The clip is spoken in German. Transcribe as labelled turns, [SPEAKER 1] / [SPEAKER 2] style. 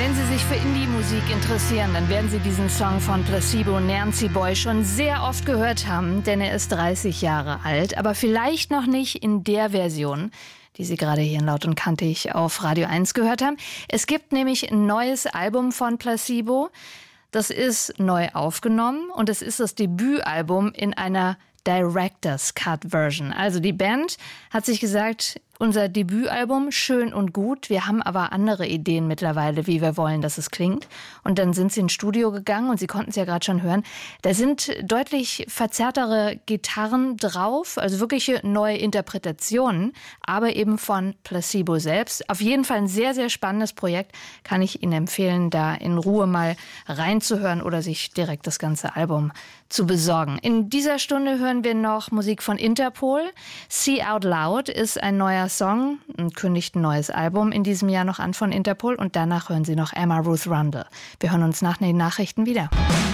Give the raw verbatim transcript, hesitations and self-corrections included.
[SPEAKER 1] Wenn Sie sich für Indie-Musik interessieren, dann werden Sie diesen Song von Placebo, Nancy Boy, schon sehr oft gehört haben, denn er ist dreißig Jahre alt, aber vielleicht noch nicht in der Version, die Sie gerade hier in Laut und Kantig auf Radio eins gehört haben. Es gibt nämlich ein neues Album von Placebo. Das ist neu aufgenommen und es ist das Debütalbum in einer Director's Cut Version. Also die Band hat sich gesagt, unser Debütalbum, schön und gut, wir haben aber andere Ideen mittlerweile, wie wir wollen, dass es klingt. Und dann sind sie ins Studio gegangen und Sie konnten es ja gerade schon hören. Da sind deutlich verzerrtere Gitarren drauf, also wirkliche neue Interpretationen, aber eben von Placebo selbst. Auf jeden Fall ein sehr, sehr spannendes Projekt, kann ich Ihnen empfehlen, da in Ruhe mal reinzuhören oder sich direkt das ganze Album zu besorgen. In dieser Stunde hören wir noch Musik von Interpol. See Out Loud ist ein neuer Song, kündigt ein neues Album in diesem Jahr noch an von Interpol und danach hören Sie noch Emma Ruth Rundle. Wir hören uns nach den Nachrichten wieder.